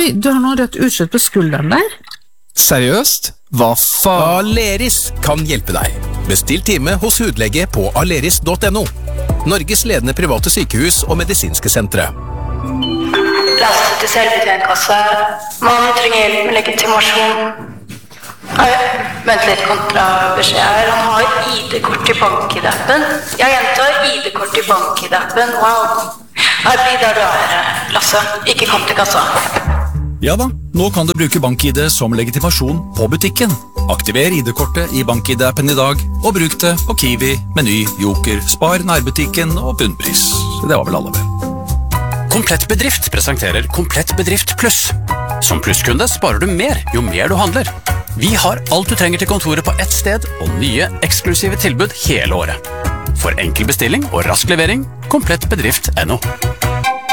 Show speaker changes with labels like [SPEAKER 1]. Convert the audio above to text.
[SPEAKER 1] Oi, du har noe rødt utslett på skulderen der.
[SPEAKER 2] Seriøst? Hva faen?
[SPEAKER 3] Aleris kan hjelpe deg. Bestill time hos hudlege på aleris.no. Norges ledende private sykehus og medisinske sentre.
[SPEAKER 4] Lastet til selvbetjentkasse. Mannen trenger hjelp med legitimasjon. Vent litt, kontrabeskjed her. Han har ID-kort i BankID-appen. Jeg gjentar ID-kort i BankID-appen. Wow. Her blir der du er, Lasse. Ikke kom til kassa.
[SPEAKER 5] Ja da, nå kan du bruke BankID som legitimasjon på butikken. Aktiver ID-kortet i BankID-appen i dag, og bruk det på Kiwi, Meny, Joker, Spar, nærbutikken og bunnpris. Det var vel alle vel.
[SPEAKER 6] Komplett Bedrift presenterer Komplett Bedrift Pluss. Som plusskunde sparer du mer jo mer du handler. Vi har alt du trenger til kontoret på ett sted, og nye eksklusive tilbud hele året. For enkel bestilling og rask levering, komplettbedrift.no.